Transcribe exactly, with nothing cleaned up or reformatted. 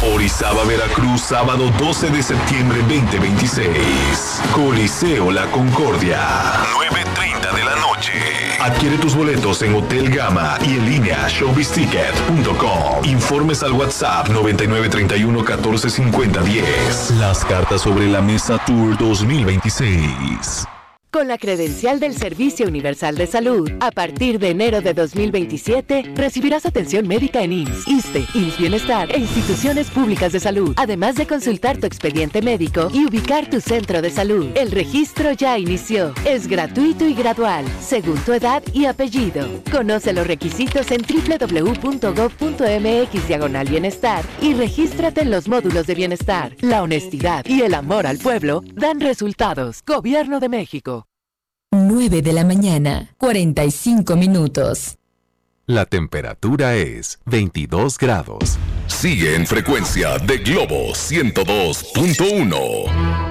Orizaba, Veracruz, sábado doce de septiembre veinte veintiséis. Coliseo La Concordia, nueve treinta de la noche. Adquiere tus boletos en Hotel Gama y en línea showbiz ticket punto com. Informes al WhatsApp noventa y nueve treinta y uno catorce cincuenta diez. Las cartas sobre la mesa Tour dos mil veintiséis. Con la credencial del Servicio Universal de Salud, a partir de enero de dos mil veintisiete, recibirás atención médica en I M S S, ISSSTE, I M S S Bienestar e instituciones públicas de salud, además de consultar tu expediente médico y ubicar tu centro de salud. El registro ya inició. Es gratuito y gradual, según tu edad y apellido. Conoce los requisitos en doble u doble u doble u punto gob punto eme equis diagonal bienestar y regístrate en los módulos de bienestar. La honestidad y el amor al pueblo dan resultados. Gobierno de México. nueve de la mañana, cuarenta y cinco minutos. La temperatura es veintidós grados. Sigue en frecuencia de Globo ciento dos punto uno.